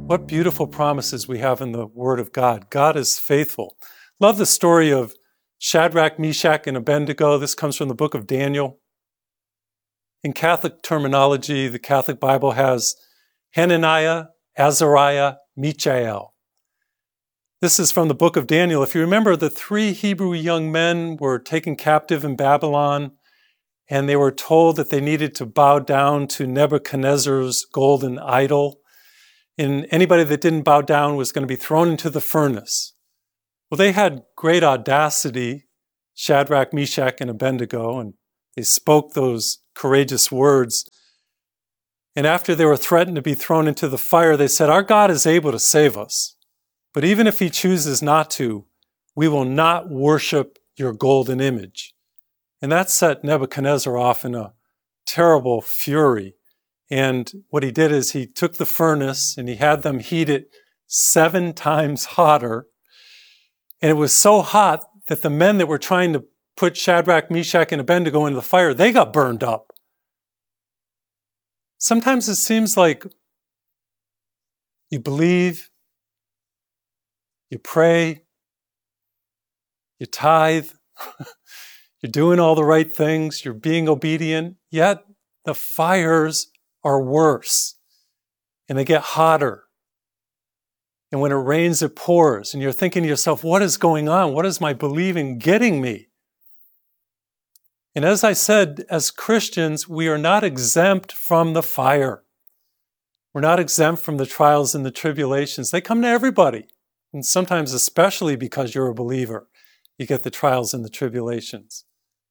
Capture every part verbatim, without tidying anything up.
What beautiful promises we have in the Word of God. God is faithful. Love the story of Shadrach, Meshach, and Abednego. This comes from the book of Daniel. In Catholic terminology, the Catholic Bible has Hananiah, Azariah, Mishael. This is from the book of Daniel. If you remember, the three Hebrew young men were taken captive in Babylon, and they were told that they needed to bow down to Nebuchadnezzar's golden idol. And anybody that didn't bow down was going to be thrown into the furnace. Well, they had great audacity, Shadrach, Meshach, and Abednego, and they spoke those courageous words. And after they were threatened to be thrown into the fire, they said, "Our God is able to save us. But even if he chooses not to, we will not worship your golden image." And that set Nebuchadnezzar off in a terrible fury. And what he did is he took the furnace and he had them heat it seven times hotter. And it was so hot that the men that were trying to put Shadrach, Meshach, and Abednego into the fire, they got burned up. Sometimes it seems like you believe, you pray, you tithe, you're doing all the right things, you're being obedient, yet the fires are worse, and they get hotter. And when it rains, it pours, and you're thinking to yourself, what is going on? What is my believing getting me? And as I said, as Christians, we are not exempt from the fire. We're not exempt from the trials and the tribulations. They come to everybody, and sometimes especially because you're a believer, you get the trials and the tribulations.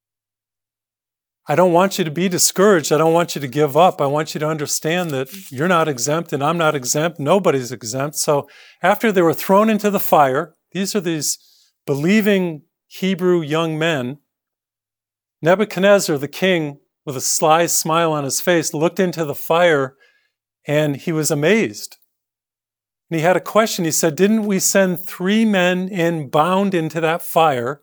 I don't want you to be discouraged. I don't want you to give up. I want you to understand that you're not exempt and I'm not exempt. Nobody's exempt. So after they were thrown into the fire, these are these believing Hebrew young men. Nebuchadnezzar, the king, with a sly smile on his face, looked into the fire and he was amazed. And he had a question. He said, "Didn't we send three men in bound into that fire?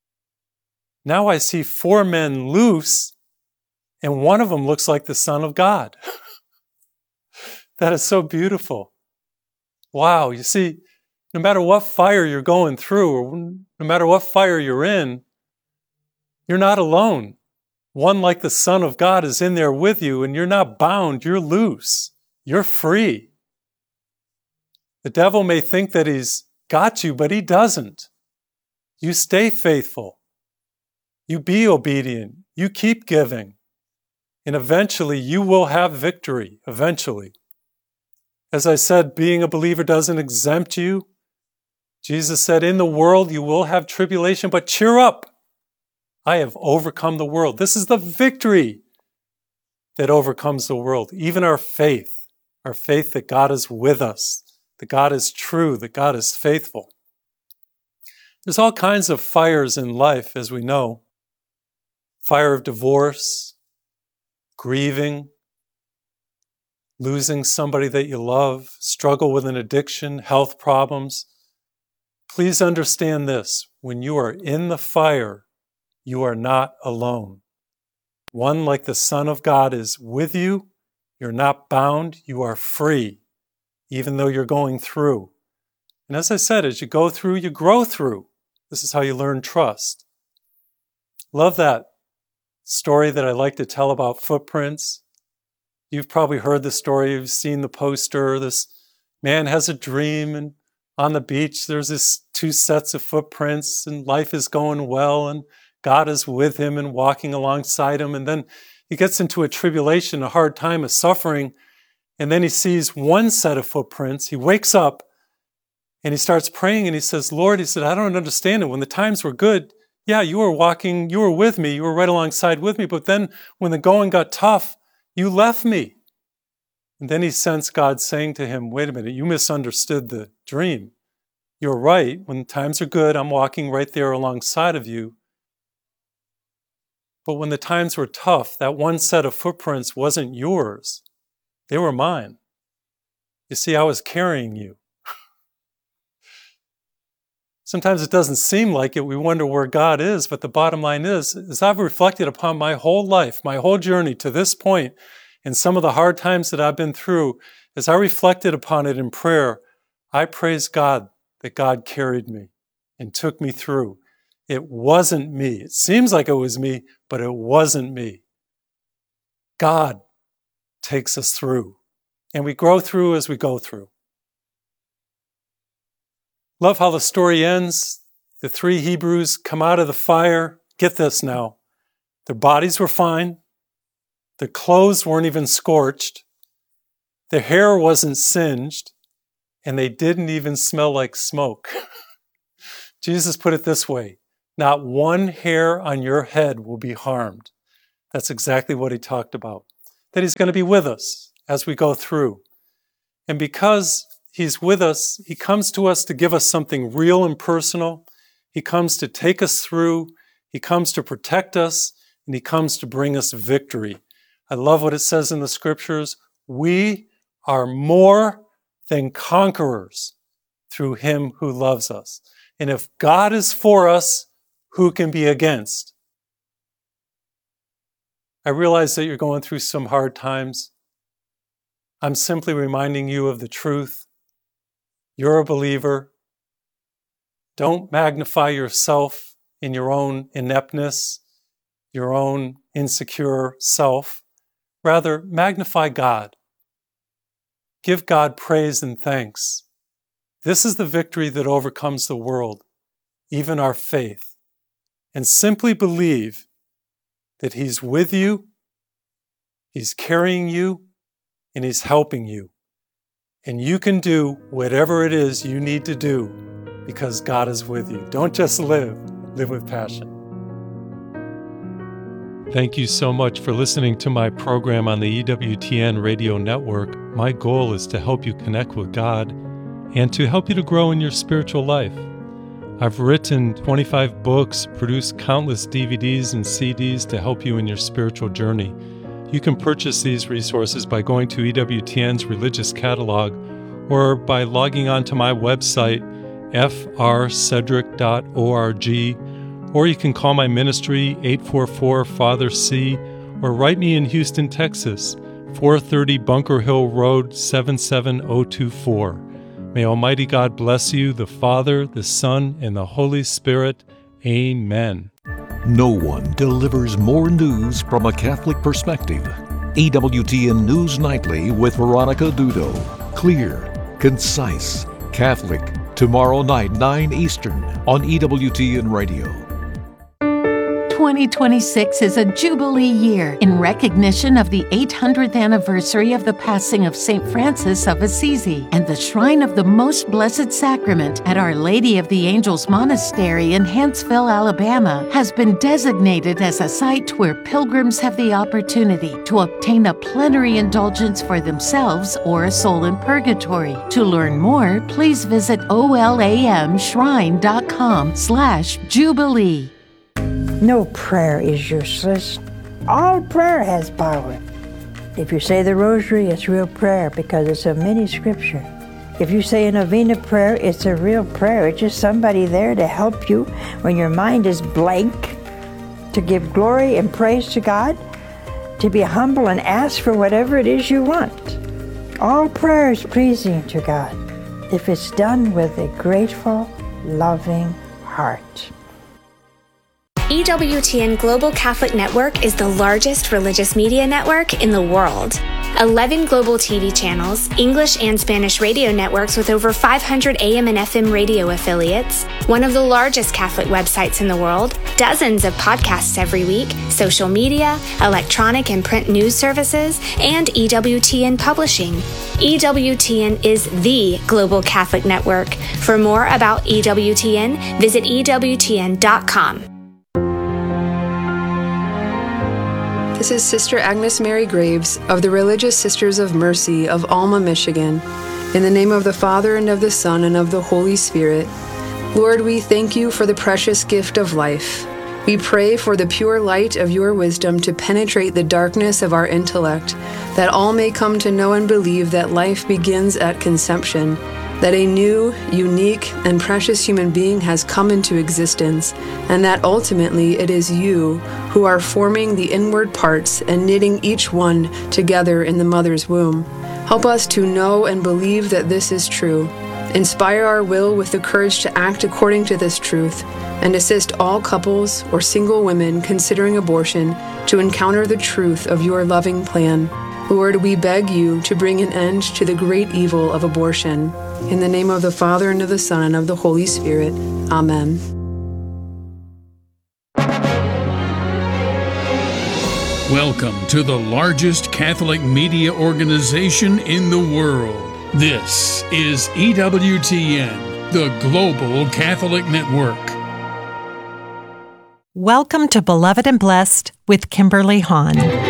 Now I see four men loose, and one of them looks like the Son of God." That is so beautiful. Wow, you see, no matter what fire you're going through, or no matter what fire you're in, you're not alone. One like the Son of God is in there with you, and you're not bound, you're loose, you're free. The devil may think that he's got you, but he doesn't. You stay faithful. You be obedient. You keep giving. And eventually you will have victory. Eventually. As I said, being a believer doesn't exempt you. Jesus said, "In the world you will have tribulation, but cheer up. I have overcome the world." This is the victory that overcomes the world. Even our faith. Our faith that God is with us. That God is true. That God is faithful. There's all kinds of fires in life, as we know. Fire of divorce, grieving, losing somebody that you love, struggle with an addiction, health problems. Please understand this. When you are in the fire, you are not alone. One like the Son of God is with you. You're not bound. You are free, even though you're going through. And as I said, as you go through, you grow through. This is how you learn trust. Love that story that I like to tell about footprints. You've probably heard the story, you've seen the poster. This man has a dream, and on the beach there's this two sets of footprints, and life is going well, and God is with him and walking alongside him. And then he gets into a tribulation, a hard time, a suffering, and then he sees one set of footprints. He wakes up and he starts praying and he says, "Lord," he said, "I don't understand it. When the times were good, yeah, you were walking, you were with me, you were right alongside with me, but then when the going got tough, you left me." And then he sensed God saying to him, "Wait a minute, you misunderstood the dream. You're right, when times are good, I'm walking right there alongside of you. But when the times were tough, that one set of footprints wasn't yours. They were mine. You see, I was carrying you." Sometimes it doesn't seem like it. We wonder where God is, but the bottom line is, as I've reflected upon my whole life, my whole journey to this point, and some of the hard times that I've been through, As I reflected upon it in prayer, I praise God that God carried me and took me through. It wasn't me. It seems like it was me, but it wasn't me. God takes us through, and we grow through as we go through. Love how the story ends. The three Hebrews come out of the fire. Get this now. Their bodies were fine. Their clothes weren't even scorched. Their hair wasn't singed. And they didn't even smell like smoke. Jesus put it this way, not one hair on your head will be harmed. That's exactly what he talked about. That he's going to be with us as we go through. And because he's with us, he comes to us to give us something real and personal. He comes to take us through. He comes to protect us. And he comes to bring us victory. I love what it says in the scriptures. We are more than conquerors through him who loves us. And if God is for us, who can be against? I realize that you're going through some hard times. I'm simply reminding you of the truth. You're a believer. Don't magnify yourself in your own ineptness, your own insecure self. Rather, magnify God. Give God praise and thanks. This is the victory that overcomes the world, even our faith. And simply believe that he's with you, he's carrying you, and he's helping you. And you can do whatever it is you need to do because God is with you. Don't just live, live with passion. Thank you so much for listening to my program on the E W T N radio network. My goal is to help you connect with God and to help you to grow in your spiritual life. I've written twenty-five books, produced countless D V Ds and C Ds to help you in your spiritual journey. You can purchase these resources by going to E W T N's religious catalog or by logging on to my website, f r cedric dot org, or you can call my ministry, eight four four, Father C, or write me in Houston, Texas, four thirty Bunker Hill Road, seven seven zero two four. May Almighty God bless you, the Father, the Son, and the Holy Spirit. Amen. No one delivers more news from a Catholic perspective. E W T N News Nightly with Veronica Dudo. Clear, concise, Catholic. Tomorrow night, nine Eastern on E W T N Radio. twenty twenty-six is a Jubilee year in recognition of the eight hundredth anniversary of the passing of Saint Francis of Assisi, and the Shrine of the Most Blessed Sacrament at Our Lady of the Angels Monastery in Huntsville, Alabama, has been designated as a site where pilgrims have the opportunity to obtain a plenary indulgence for themselves or a soul in purgatory. To learn more, please visit olamshrine.com slash Jubilee. No prayer is useless. All prayer has power. If you say the rosary, it's real prayer because it's a mini scripture. If you say a novena prayer, it's a real prayer. It's just somebody there to help you when your mind is blank, to give glory and praise to God, to be humble and ask for whatever it is you want. All prayer is pleasing to God if it's done with a grateful, loving heart. E W T N Global Catholic Network is the largest religious media network in the world. eleven global T V channels, English and Spanish radio networks with over five hundred A M and F M radio affiliates, one of the largest Catholic websites in the world, dozens of podcasts every week, social media, electronic and print news services, and E W T N Publishing. E W T N is the Global Catholic Network. For more about E W T N, visit E W T N dot com. This is Sister Agnes Mary Graves of the Religious Sisters of Mercy of Alma, Michigan. In the name of the Father, and of the Son, and of the Holy Spirit. Lord, we thank you for the precious gift of life. We pray for the pure light of your wisdom to penetrate the darkness of our intellect, that all may come to know and believe that life begins at conception, that a new, unique, and precious human being has come into existence, and that ultimately it is you who are forming the inward parts and knitting each one together in the mother's womb. Help us to know and believe that this is true. Inspire our will with the courage to act according to this truth, and assist all couples or single women considering abortion to encounter the truth of your loving plan. Lord, we beg you to bring an end to the great evil of abortion. In the name of the Father, and of the Son, and of the Holy Spirit. Amen. Welcome to the largest Catholic media organization in the world. This is E W T N, the Global Catholic Network. Welcome to Beloved and Blessed with Kimberly Hahn.